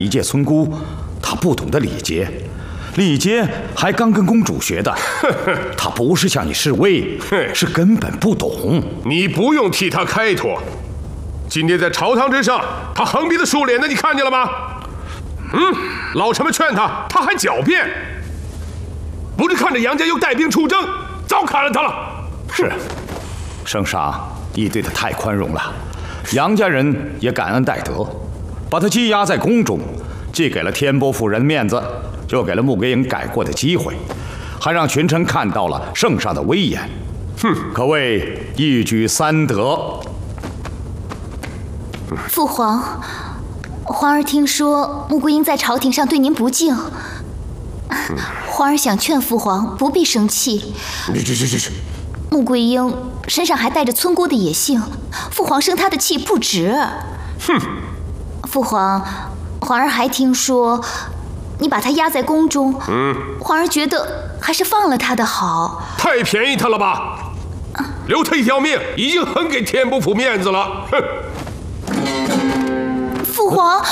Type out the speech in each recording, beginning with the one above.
一介村姑，她不懂得礼节，礼节还刚跟公主学的。她不是向你示威，是根本不懂。 你不用替她开脱。今天在朝堂之上，她横鼻子竖脸的，你看见了吗？老臣们劝她，她还狡辩。不是看着杨家又带兵出征，早砍了她了。 是，圣上，你对她太宽容了。杨家人也感恩戴德，把她羁押在宫中，既给了天波夫人面子，又给了穆桂英改过的机会，还让群臣看到了圣上的威严。可谓一举三得。 父皇，皇儿听说穆桂英在朝廷上对您不敬，皇儿想劝父皇不必生气。 这， 穆桂英身上还带着村姑的野性，父皇生她的气不值。父皇，皇儿还听说你把她压在宫中，皇儿觉得还是放了她的好。 太便宜她了吧？留她一条命，已经很给天波府面子了。 父皇，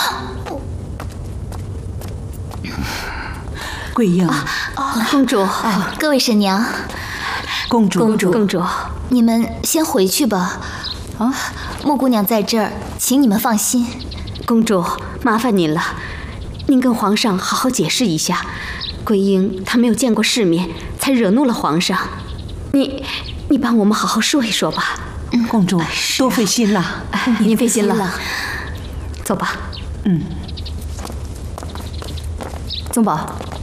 桂英， 公主，各位婶娘， 公主， 你们先回去吧。穆姑娘在这儿，请你们放心。 公主，麻烦您了，您跟皇上好好解释一下，桂英她没有见过世面，才惹怒了皇上。你帮我们好好说一说吧。 公主多费心了， 您费心了。走吧。 宗宝，